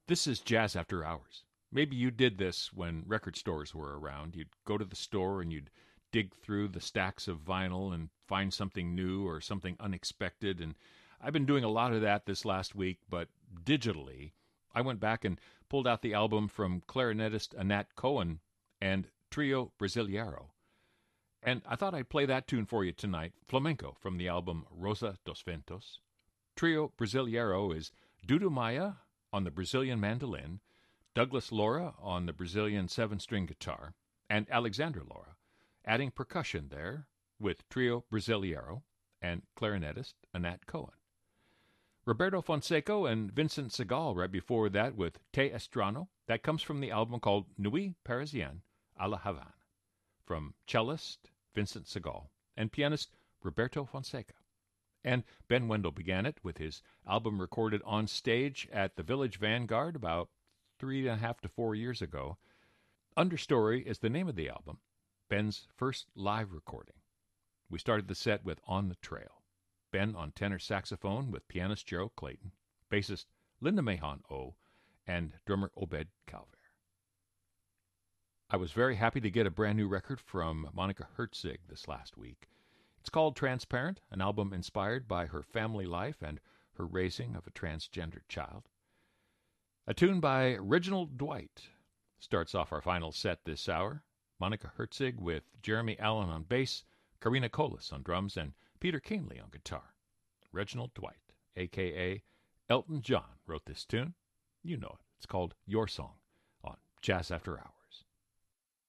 This is Jazz After Hours. Maybe you did this when record stores were around. You'd go to the store and you'd dig through the stacks of vinyl and find something new or something unexpected. And I've been doing a lot of that this last week, but digitally. I went back and pulled out the album from clarinetist Anat Cohen and Trio Brasileiro. And I thought I'd play that tune for you tonight, Flamenco, from the album Rosa dos Ventos. Trio Brasileiro is Dudu Maia on the Brazilian mandolin, Douglas Laura on the Brazilian 7-string guitar, and Alexandra Laura, adding percussion there with Trio Brasileiro and clarinetist Anat Cohen. Roberto Fonseca and Vincent Segal right before that with Te Estrano. That comes from the album called Nuit Parisienne à la Havane, from cellist Vincent Segal and pianist Roberto Fonseca. And Ben Wendell began it with his album recorded on stage at the Village Vanguard about 3.5 to 4 years ago. Understory is the name of the album, Ben's first live recording. We started the set with On the Trail. Ben on tenor saxophone with pianist Gerald Clayton, bassist Linda Mahon O, and drummer Obed Calver. I was very happy to get a brand new record from Monica Herzig this last week. It's called Transparent, an album inspired by her family life and her raising of a transgender child. A tune by Reginald Dwight starts off our final set this hour. Monica Herzig with Jeremy Allen on bass, Karina Colas on drums, and Peter Canley on guitar. Reginald Dwight, a.k.a. Elton John, wrote this tune. You know it. It's called Your Song on Jazz After Hours.